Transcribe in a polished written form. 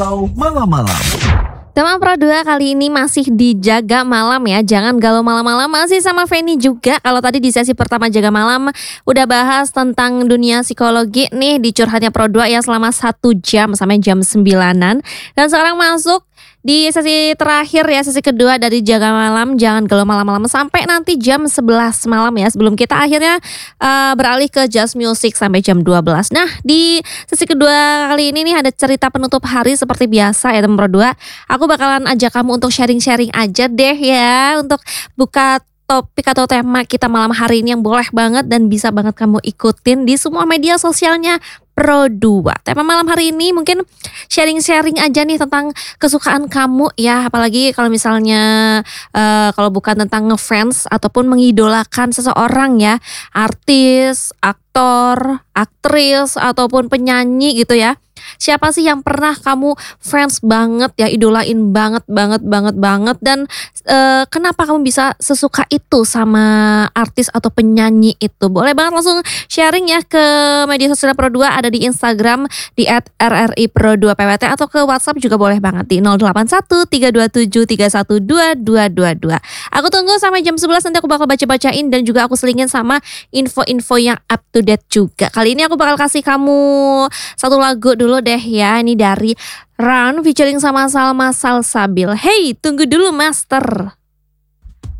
atau malam-malam. Tema Pro 2 kali ini masih di Jaga Malam ya. Jangan galau malam-malam, masih sama Feni juga. Kalau tadi di sesi pertama Jaga Malam udah bahas tentang dunia psikologi nih di Curhatnya Pro 2 ya selama 1 jam sampai jam 9-an. Dan sekarang masuk di sesi terakhir ya, sesi kedua dari Jaga Malam. Jangan galau malam-malam sampai nanti jam 11 malam ya. Sebelum kita akhirnya beralih ke Just Music sampai jam 12. Nah, di sesi kedua kali ini nih ada cerita penutup hari seperti biasa ya teman Pro 2. Aku bakalan ajak kamu untuk sharing-sharing aja deh ya, untuk buka topik atau tema kita malam hari ini yang boleh banget dan bisa banget kamu ikutin di semua media sosialnya Pro 2. Tema malam hari ini mungkin sharing-sharing aja nih tentang kesukaan kamu ya, apalagi kalau misalnya kalau bukan tentang ngefans ataupun mengidolakan seseorang ya, artis, aktor, aktris ataupun penyanyi gitu ya. Siapa sih yang pernah kamu fans banget ya, idolain banget dan kenapa kamu bisa sesuka itu sama artis atau penyanyi itu? Boleh banget langsung sharing ya ke media sosial Pro 2, ada di Instagram di @rripro2pwt atau ke WhatsApp juga boleh banget di 081327312222. Aku tunggu sampai jam 11, nanti aku bakal baca-bacain dan juga aku selingin sama info-info yang up to date juga. Kali ini aku bakal kasih kamu satu lagu dulu deh ya, ini dari Run featuring sama Salma Salsabil. Hey, tunggu dulu Master.